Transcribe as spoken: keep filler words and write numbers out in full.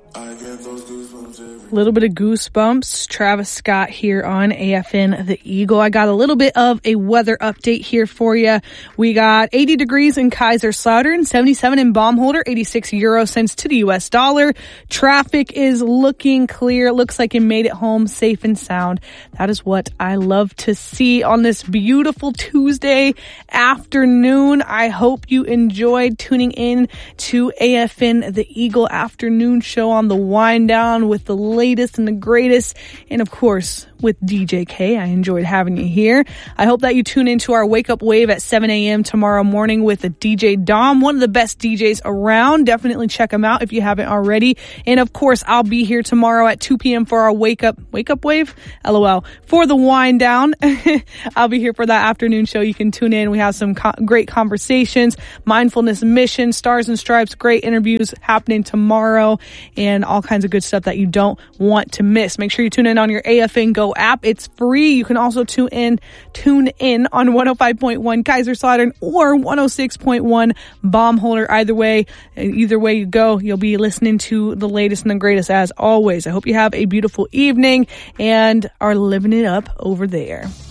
A little bit of goosebumps. Travis Scott here on A F N The Eagle. I got a little bit of a weather update here for you. We got eighty degrees in Kaiserslautern, seventy-seven in Baumholder, eighty-six euro cents to the U S dollar. Traffic is looking clear. Looks like it made it home safe and sound. That is what I love to see on this beautiful Tuesday afternoon. I hope you enjoyed tuning in to A F N The Eagle afternoon show on the wind down with the latest and the greatest, and of course with D J K. I enjoyed having you here. I hope that you tune into our Wake Up Wave at seven a.m. tomorrow morning with a D J Dom, one of the best D Js around. Definitely check him out if you haven't already. And of course, I'll be here tomorrow at two p.m. for our Wake Up Wake Up Wave, LOL, for the wind down. I'll be here for that afternoon show. You can tune in. We have some co- great conversations, mindfulness mission, Stars and Stripes, great interviews happening tomorrow, and all kinds of good stuff that you don't want to miss. Make sure you tune in on your A F N Go app. It's free. You can also tune in, tune in on one oh five point one Kaiserslautern or one oh six point one Baumholder. Either way, either way you go, you'll be listening to the latest and the greatest as always. I hope you have a beautiful evening and are living it up over there.